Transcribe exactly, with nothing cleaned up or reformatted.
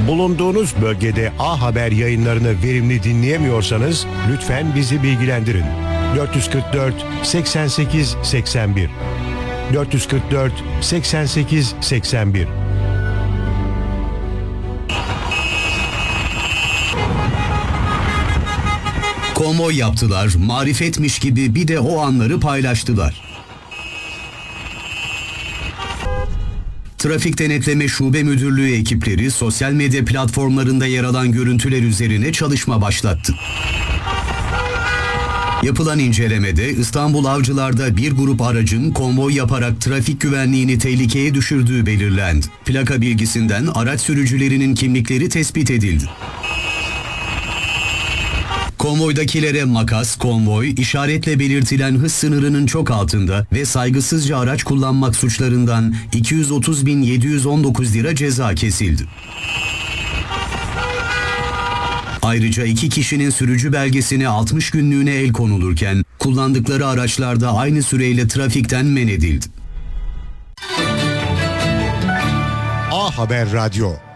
Bulunduğunuz bölgede A Haber yayınlarını verimli dinleyemiyorsanız lütfen bizi bilgilendirin. dört yüz kırk dört seksen sekiz seksen bir dört yüz kırk dört seksen sekiz seksen bir. Konvoy yaptılar, marifetmiş gibi bir de o anları paylaştılar. Trafik Denetleme Şube Müdürlüğü ekipleri sosyal medya platformlarında yer alan görüntüler üzerine çalışma başlattı. Yapılan incelemede İstanbul Avcılar'da bir grup aracın konvoy yaparak trafik güvenliğini tehlikeye düşürdüğü belirlendi. Plaka bilgisinden araç sürücülerinin kimlikleri tespit edildi. Konvoydakilere makas, konvoy, işaretle belirtilen hız sınırının çok altında ve saygısızca araç kullanmak suçlarından iki yüz otuz bin yedi yüz on dokuz lira ceza kesildi. Ayrıca iki kişinin sürücü belgesine altmış günlüğüne el konulurken kullandıkları araçlarda aynı süreyle trafikten men edildi. A Haber Radyo